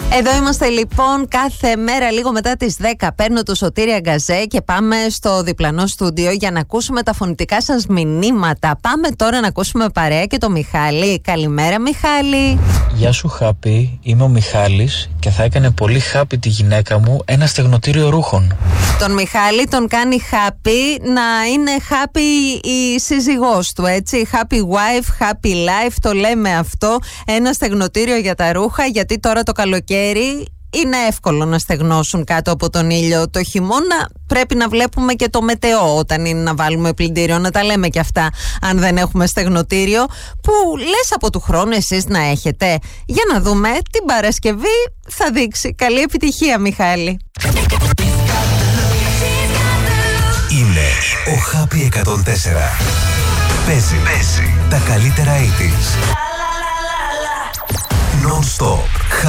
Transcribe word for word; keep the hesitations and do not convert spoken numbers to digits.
Εδώ είμαστε λοιπόν κάθε μέρα λίγο μετά τις δέκα. Παίρνω το Σωτήρη Αγκαζέ και πάμε στο διπλανό στούντιο για να ακούσουμε τα φωνητικά σας μηνύματα. Πάμε τώρα να ακούσουμε παρέα και το Μιχάλη. Καλημέρα Μιχάλη. Γεια σου Χάπη, είμαι ο Μιχάλης και θα έκανε πολύ χάπη τη γυναίκα μου ένα στεγνοτήριο ρούχων. Τον Μιχάλη τον κάνει happy να είναι happy η σύζυγός του, έτσι. Happy wife, happy life, το λέμε αυτό. Ένα στεγνοτήριο για τα ρούχα, γιατί τώρα το καλοκαίρι είναι εύκολο να στεγνώσουν κάτω από τον ήλιο. Το χειμώνα πρέπει να βλέπουμε και το μετεό όταν είναι να βάλουμε πλυντήριο, να τα λέμε και αυτά αν δεν έχουμε στεγνοτήριο, που λες από του χρόνου εσείς να έχετε. Για να δούμε, την Παρασκευή θα δείξει. Καλή επιτυχία Μιχάλη. Είναι ο Χάπι εκατόν τέσσερα. Παίζει, παίζει τα καλύτερα ογδόντα. Non-stop.